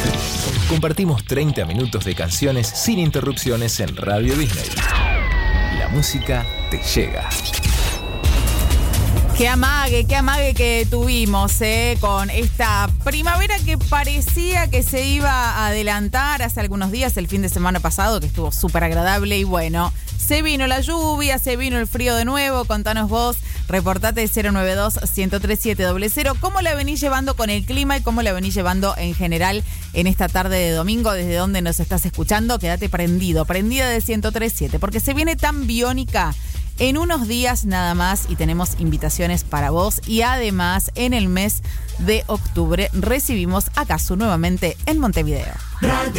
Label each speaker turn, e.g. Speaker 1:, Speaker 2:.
Speaker 1: Compartimos 30 minutos de canciones sin interrupciones en Radio Disney. La música te llega.
Speaker 2: Qué amague que tuvimos con esta primavera que parecía que se iba a adelantar hace algunos días, el fin de semana pasado, que estuvo súper agradable. Y bueno, se vino la lluvia, se vino el frío de nuevo. Contanos vos, reportate 092-103-700. ¿Cómo la venís llevando con el clima y cómo la venís llevando en general en esta tarde de domingo? ¿Desde dónde nos estás escuchando? Quédate prendida de 103.7, porque se viene tan biónica en unos días nada más y tenemos invitaciones para vos. Y además, en el mes de octubre recibimos a Cazzu nuevamente en Montevideo. Radio